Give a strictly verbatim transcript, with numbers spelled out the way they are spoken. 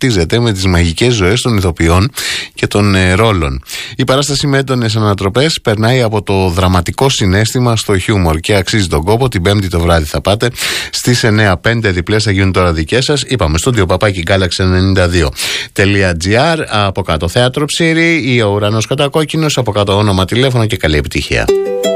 ταυτίζεται με τις μαγικές ζωές των ηθοποιών και των ε, ρόλων. Η παράσταση με έντονες ανατροπές περνάει από το δραματικό συναίσθημα στο χιούμορ και αξίζει τον κόπο. Την Πέμπτη το βράδυ θα πάτε στις εννιά πέντε διπλές, θα γίνουν τώρα δικές σας. Είπαμε στο παπάκι Galaxy ενενήντα δύο τελεία τζι άρ. Από κάτω θέατρο Ψήρι ή ο ουρανός κατακόκκινος, από κάτω όνομα, τηλέφωνο και καλή επιτυχία.